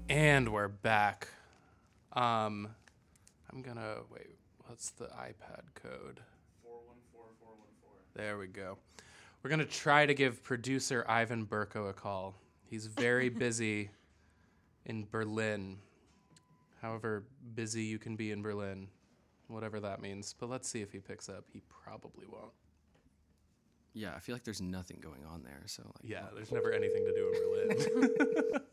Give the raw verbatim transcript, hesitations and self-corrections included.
And we're back. Um, I'm gonna wait. What's the iPad code? four one four four one four. There we go. We're gonna try to give producer Ivan Burko a call. He's very busy in Berlin. However busy you can be in Berlin, whatever that means. But let's see if he picks up. He probably won't. Yeah, I feel like there's nothing going on there. So like, Yeah, there's never anything to do in Berlin.